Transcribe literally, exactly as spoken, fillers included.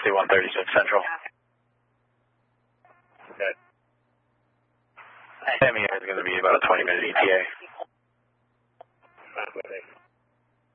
C one thirty-six Central. Okay. Sammy is going to be about a twenty minute E T A. Fine with me.